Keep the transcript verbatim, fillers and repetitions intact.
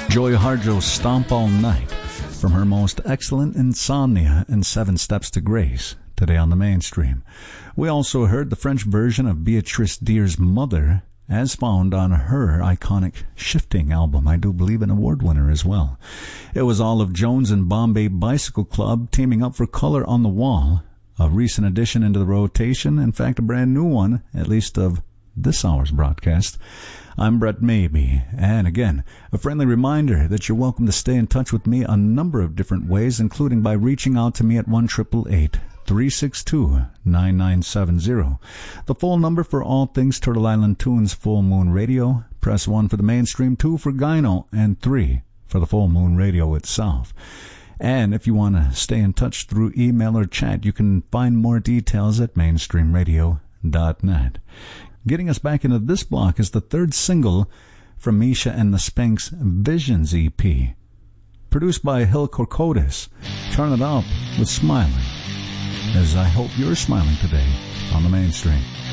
Joy Harjo's Stomp All Night from her most excellent Insomnia and Seven Steps to Grace, today on the mainstream. We also heard the French version of Beatrice Deer's Mother, as found on her iconic Shifting album, I do believe an award winner as well. It was Olive Jones and Bombay Bicycle Club teaming up for Color on the Wall, a recent addition into the rotation, in fact a brand new one, at least of this hour's broadcast. I'm Brett Maybe, and again, a friendly reminder that you're welcome to stay in touch with me a number of different ways, including by reaching out to me at one eight eight eight, three six two, nine nine seven zero. The phone number for all things Turtle Island Tunes Full Moon Radio. Press one for the mainstream, two for Gyno, and three for the Full Moon Radio itself. And if you want to stay in touch through email or chat, you can find more details at mainstream radio dot net. Getting us back into this block is the third single from Misha and the Spanks' Visions E P. Produced by Hill Corcotis. Turn it up with Smiling, as I hope you're smiling today on the mainstream.